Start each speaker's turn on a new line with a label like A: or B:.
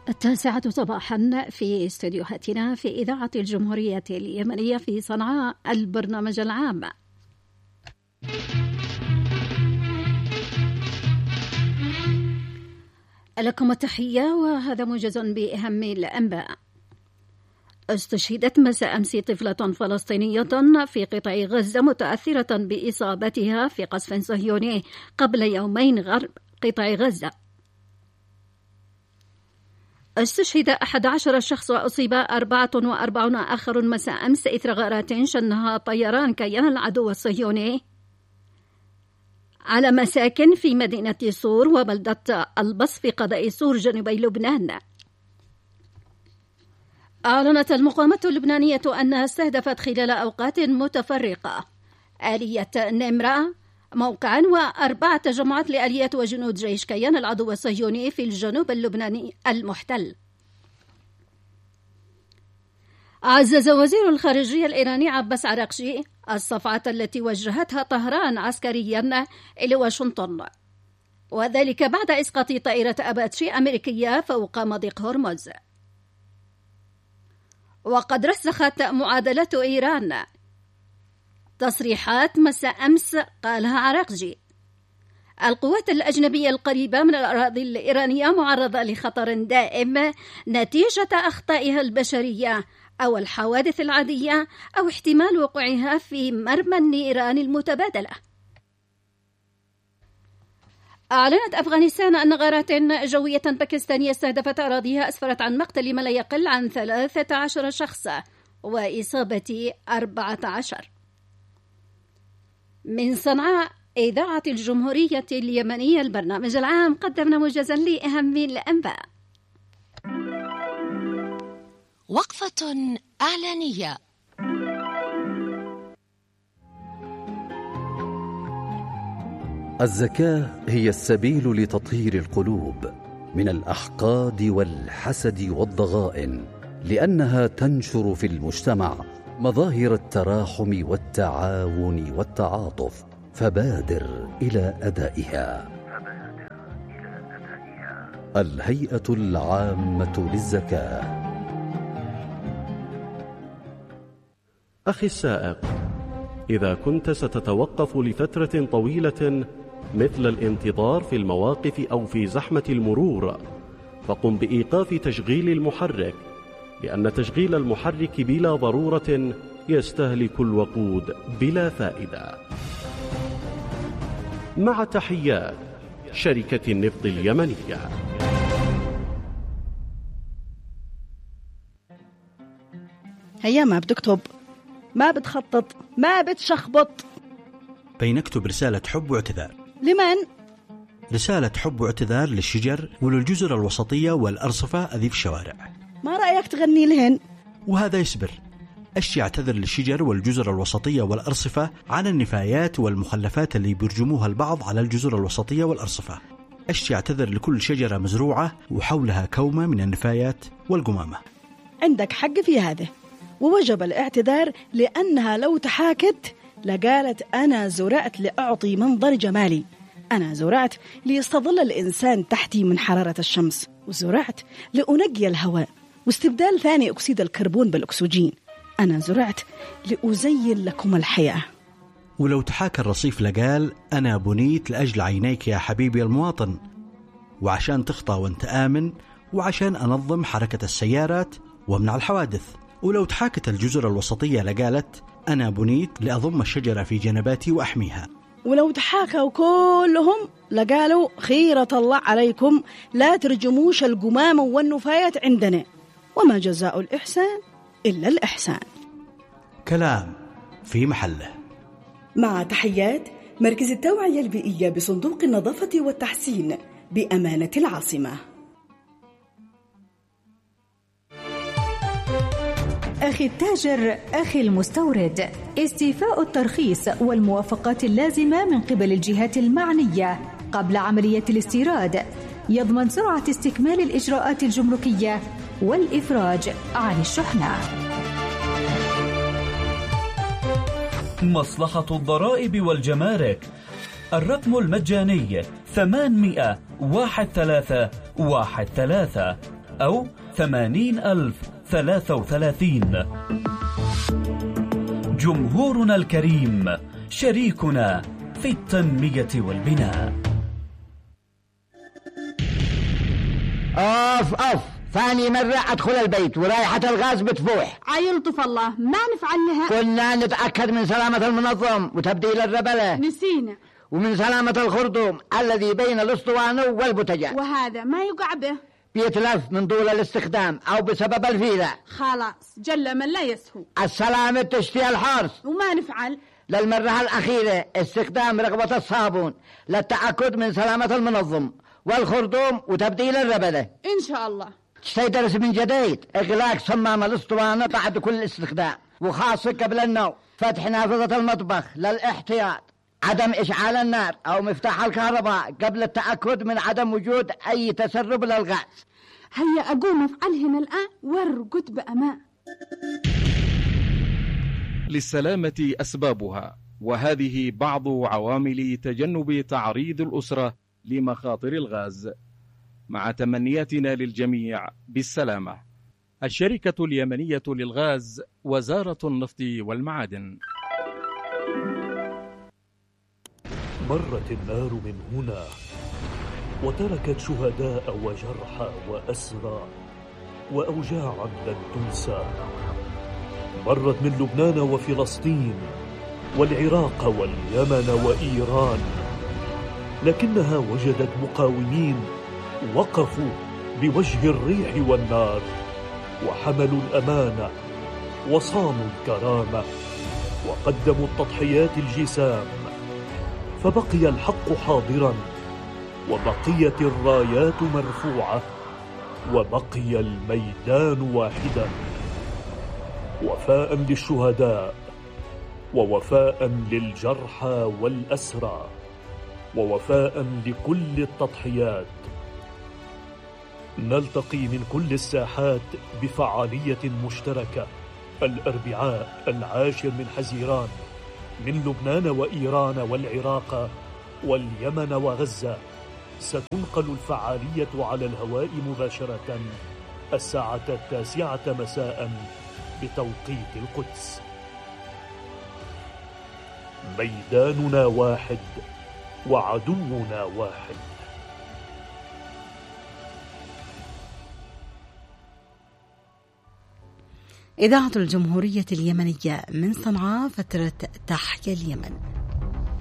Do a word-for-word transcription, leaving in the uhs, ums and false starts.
A: التاسعة صباحا في استديوهاتنا في إذاعة الجمهورية اليمنية في صنعاء، البرنامج العام. لكم التحية، وهذا موجز بأهم الأنباء. استشهدت مساء أمس طفلة فلسطينية في قطاع غزة متأثرة بإصابتها في قصف صهيوني قبل يومين غرب قطاع غزة. استشهد أحد عشر شخص وأصيب أربعة وأربعون آخر مساء أمس إثر غارات شنها طيران كيان العدو الصهيوني على مساكن في مدينة صور وبلدة البص في قضاء صور جنوبي لبنان. أعلنت المقاومة اللبنانية أنها استهدفت خلال أوقات متفرقة آلية نمرة، موقعا وأربع تجمعات لآليات وجنود جيش كيان العدو الصهيوني في الجنوب اللبناني المحتل. عزز وزير الخارجية الإيراني عباس عراقجي الصفعة التي وجهتها طهران عسكريا إلى واشنطن، وذلك بعد إسقاط طائرة أباتشي أمريكية فوق مضيق هرمز. وقد رسخت معادلة إيران تصريحات مساء أمس قالها عراقجي: القوات الأجنبية القريبة من الأراضي الإيرانية معرضة لخطر دائم نتيجة أخطائها البشرية أو الحوادث العادية أو احتمال وقوعها في مرمى النيران المتبادلة. أعلنت أفغانستان أن غارات جوية باكستانية استهدفت أراضيها أسفرت عن مقتل ما لا يقل عن ثلاثة عشر شخصا وإصابة أربعة عشر. من صنعاء إذاعة الجمهورية اليمنية البرنامج العام، قدمنا موجزا لأهم الأنباء.
B: وقفة إعلانية.
C: الزكاة هي السبيل لتطهير القلوب من الأحقاد والحسد والضغائن، لأنها تنشر في المجتمع مظاهر التراحم والتعاون والتعاطف، فبادر إلى أدائها. الهيئة العامة للزكاة.
D: أخي السائق، إذا كنت ستتوقف لفترة طويلة مثل الانتظار في المواقف أو في زحمة المرور، فقم بإيقاف تشغيل المحرك، لأن تشغيل المحرك بلا ضرورة يستهلك الوقود بلا فائدة. مع تحيات شركة النفط اليمنية.
E: هيا ما بتكتب، ما بتخطط، ما بتشخبط.
F: بينكتب رسالة حب واعتذار.
E: لمن؟
F: رسالة حب واعتذار للشجر وللجزر الوسطية والأرصفة أذي في الشوارع.
E: ما رأيك تغني لهن؟
F: وهذا يصبر. أشي اعتذر للشجر والجزر الوسطية والأرصفة عن النفايات والمخلفات اللي بيرجموها البعض على الجزر الوسطية والأرصفة. أشي اعتذر لكل شجرة مزروعة وحولها كومة من النفايات والقمامة.
E: عندك حق في هذا، ووجب الاعتذار، لأنها لو تحاكت لقالت أنا زرعت لأعطي منظر جمالي، أنا زرعت ليستظل الإنسان تحتي من حرارة الشمس، وزرعت لأنقي الهواء واستبدال ثاني أكسيد الكربون بالأكسجين، أنا زرعت لأزين لكم الحياة.
F: ولو تحاكى الرصيف لقال أنا بنيت لأجل عينيك يا حبيبي المواطن، وعشان تخطى وانت آمن، وعشان أنظم حركة السيارات وامنع الحوادث. ولو تحاكت الجزر الوسطية لقالت أنا بنيت لأضم الشجرة في جنباتي وأحميها.
E: ولو تحاكوا كلهم لقالوا خيرة الله عليكم لا ترجموش القمامة والنفايات عندنا، وما جزاء الإحسان إلا الإحسان.
F: كلام في محله.
E: مع تحيات مركز التوعية البيئية بصندوق النظافة والتحسين بأمانة العاصمة.
G: أخي التاجر، أخي المستورد، استيفاء الترخيص والموافقات اللازمة من قبل الجهات المعنية قبل عملية الاستيراد يضمن سرعة استكمال الإجراءات الجمركية والإفراج عن الشحنة.
H: مصلحة الضرائب والجمارك، الرقم المجاني ثمانمائة واحد ثلاثة واحد ثلاثة. أو ثمانين ألف ثلاثة وثلاثين. جمهورنا الكريم شريكنا في التنمية والبناء.
I: أوف أوف، ثاني مرة أدخل البيت ورائحة الغاز بتفوح.
J: عيلطف الله، ما نفعل لها.
I: كنا نتأكد من سلامة المنظم وتبديل الربلة.
J: نسينا.
I: ومن سلامة الخرطوم الذي بين الأسطوانة والبوتجاز،
J: وهذا ما يقع به،
I: بيتلف من طول الاستخدام أو بسبب الفيلة.
J: خلاص جل من لا يسهو.
I: السلامة تشتي الحرص.
J: وما نفعل.
I: للمرة الأخيرة استخدام رغبة الصابون للتأكد من سلامة المنظم والخرطوم وتبديل الربلة.
J: إن شاء الله.
I: تستيدرس من جديد إغلاق صمام الأسطوانة بعد كل استخدام، وخاصة قبل النوم. فتح نافذة المطبخ للاحتياط. عدم إشعال النار أو مفتاح الكهرباء قبل التأكد من عدم وجود أي تسرب للغاز.
J: هيا أقوم أفعلهن الآن وارقد بأمان.
K: للسلامة أسبابها، وهذه بعض عوامل تجنب تعريض الأسرة لمخاطر الغاز، مع تمنياتنا للجميع بالسلامة. الشركة اليمنية للغاز، وزارة النفط والمعادن.
L: مرت النار من هنا وتركت شهداء وجرحى وأسرى وأوجاعا لن تنسى. مرت من لبنان وفلسطين والعراق واليمن وإيران، لكنها وجدت مقاومين وقفوا بوجه الريح والنار، وحملوا الأمانة وصانوا الكرامة وقدموا التضحيات الجسام. فبقي الحق حاضرا، وبقيت الرايات مرفوعة، وبقي الميدان واحدا، وفاء للشهداء ووفاء للجرحى والأسرى ووفاء لكل التضحيات. نلتقي من كل الساحات بفعالية مشتركة الأربعاء العاشر من حزيران، من لبنان وإيران والعراق واليمن وغزة. ستنقل الفعالية على الهواء مباشرة الساعة التاسعة مساء بتوقيت القدس. ميداننا واحد وعدونا واحد.
M: إذاعة الجمهورية اليمنية من صنعاء، فترة تحيا اليمن.